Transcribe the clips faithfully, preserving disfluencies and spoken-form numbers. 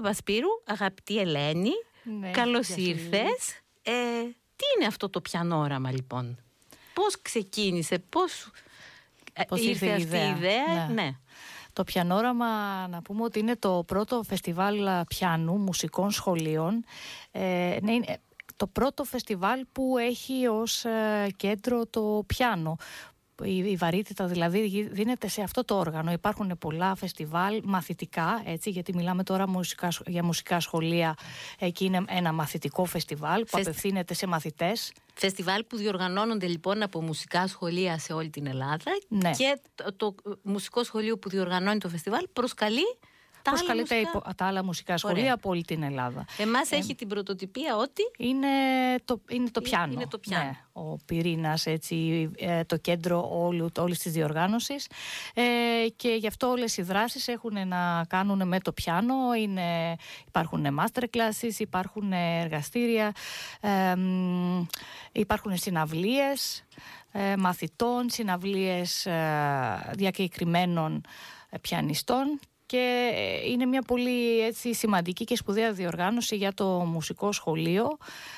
Παπασπύρου, αγαπητή Ελένη, ναι, καλώς ήρθες. Ε, τι είναι αυτό το πιανόραμα λοιπόν? Πώς ξεκίνησε, πώς, πώς ήρθε ήρθε αυτή η ιδέα, η ιδέα ναι. ναι. Το πιανόραμα, να πούμε ότι είναι το πρώτο φεστιβάλ πιάνου μουσικών σχολείων. Ε, ναι, είναι το πρώτο φεστιβάλ που έχει ως ε, κέντρο το πιάνο. Η, η βαρύτητα δηλαδή δίνεται σε αυτό το όργανο. Υπάρχουν πολλά φεστιβάλ μαθητικά, έτσι, γιατί μιλάμε τώρα μουσικά, για μουσικά σχολεία. Εκεί είναι ένα μαθητικό φεστιβάλ που Φεσ... απευθύνεται σε μαθητές. Φεστιβάλ που διοργανώνονται λοιπόν από μουσικά σχολεία σε όλη την Ελλάδα, ναι. Και το, το μουσικό σχολείο που διοργανώνει το φεστιβάλ προσκαλεί τα άλλα, προσκαλείται μουσικά... υπο, τα άλλα μουσικά σχολεία. Ωραία. Από όλη την Ελλάδα. Εμάς ε, έχει την πρωτοτυπία ότι είναι το, είναι το πιάνο, είναι το πιάνο. Ναι, ο πυρήνας, έτσι, ε, το κέντρο όλου, όλης της διοργάνωσης, ε, και γι' αυτό όλες οι δράσεις έχουν να κάνουν με το πιάνο. Είναι, υπάρχουν master classes, υπάρχουν εργαστήρια, ε, υπάρχουν συναυλίες ε, μαθητών, συναυλίες ε, διακεκριμένων ε, πιανιστών. Και είναι μια πολύ, έτσι, σημαντική και σπουδαία διοργάνωση για το μουσικό σχολείο,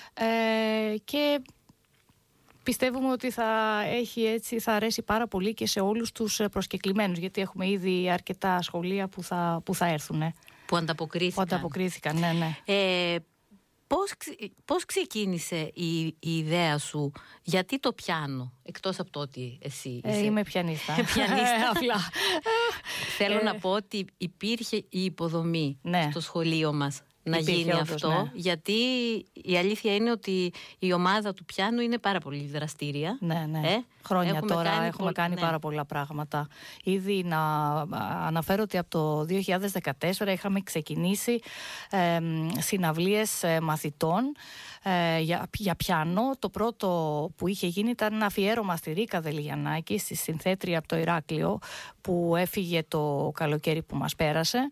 ε, και πιστεύουμε ότι θα, έχει, έτσι, θα αρέσει πάρα πολύ και σε όλους τους προσκεκλημένους, γιατί έχουμε ήδη αρκετά σχολεία που θα, που θα έρθουν. Που ανταποκρίθηκαν. Που ανταποκρίθηκαν, ναι, ναι. Ε, πώς, πώς ξεκίνησε η, η ιδέα σου, γιατί το πιάνο, εκτός από το ότι εσύ ε, είσαι... Είμαι πιανίστα. πιανίστα. Απλά. Θέλω ε, να πω ότι υπήρχε η υποδομή, ναι, στο σχολείο μας να υπήρχε γίνει όντως, αυτό, ναι. Γιατί η αλήθεια είναι ότι η ομάδα του πιάνου είναι πάρα πολύ δραστήρια. Ναι, ναι. Ε? Χρόνια έχουμε τώρα κάνει έχουμε πολύ, κάνει ναι. πάρα πολλά πράγματα. Ήδη να αναφέρω ότι από το δύο χιλιάδες δεκατέσσερα είχαμε ξεκινήσει ε, συναυλίες ε, μαθητών ε, για, για πιάνο. Το πρώτο που είχε γίνει ήταν ένα αφιέρωμα στη Ρίκα Δελιγιαννάκη, στη συνθέτρια από το Ηράκλειο, που έφυγε το καλοκαίρι που μας πέρασε.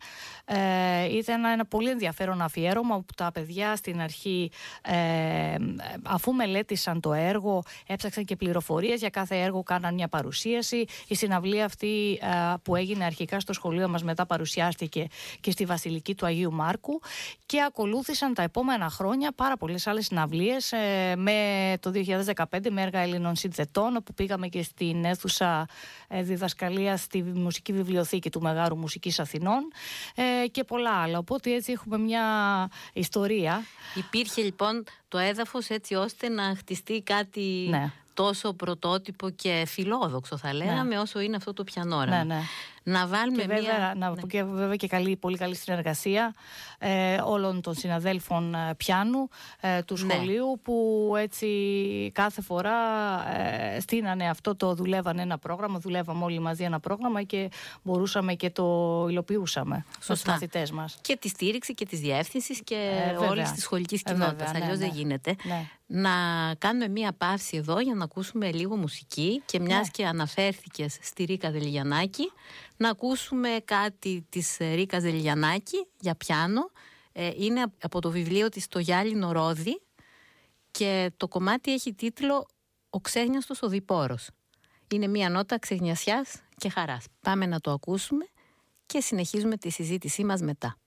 Ε, ήταν ένα πολύ ενδιαφέρον αφιέρωμα που τα παιδιά στην αρχή, ε, αφού μελέτησαν το έργο, έψαξαν και πληροφορίες για κάθε έργο, κάναν μια παρουσίαση. Η συναυλία αυτή ε, που έγινε αρχικά στο σχολείο μας, μετά παρουσιάστηκε και στη Βασιλική του Αγίου Μάρκου, και ακολούθησαν τα επόμενα χρόνια πάρα πολλές άλλες συναυλίες, ε, με το δύο χιλιάδες δεκαπέντε με έργα Ελλήνων συνθετών, όπου πήγαμε και στην αίθουσα ε, διδασκαλία στη Μουσική Βιβλιοθήκη του Μεγάρου Μουσικής Αθηνών, ε, και πολλά άλλα. Οπότε έτσι έχουμε μια ιστορία. Υπήρχε λοιπόν το έδαφος έτσι ώστε να χτιστεί κάτι, ναι, τόσο πρωτότυπο και φιλόδοξο, θα λέγαμε, ναι, όσο είναι αυτό το πιανόραμα. Ναι, ναι. Να βάλουμε και βέβαια, μια... να, ναι. και βέβαια και καλή, πολύ καλή συνεργασία ε, όλων των συναδέλφων ε, πιάνου ε, του σχολείου, ναι, που έτσι κάθε φορά ε, στείνανε αυτό, το δουλεύανε ένα πρόγραμμα, δουλεύαμε όλοι μαζί ένα πρόγραμμα και μπορούσαμε και το υλοποιούσαμε στους μαθητές μας. Και τη στήριξη και της διεύθυνσης και ε, όλης της σχολικής ε, κοινότητας, βέβαια, αλλιώς ναι, δεν γίνεται. Ναι. Να κάνουμε μία παύση εδώ για να ακούσουμε λίγο μουσική, και μιας, ναι, και αναφέρθηκες στη Ρίκα Δελιγιαννάκη, να ακούσουμε κάτι της Ρίκας Δελιγιαννάκη για πιάνο. Ε, είναι από το βιβλίο της «Το γυάλινο ρόδι», και το κομμάτι έχει τίτλο «Ο ξέγνιαστος οδηπόρος». Είναι μία νότα ξεγνιασιάς και χαράς. Πάμε να το ακούσουμε και συνεχίζουμε τη συζήτησή μας μετά.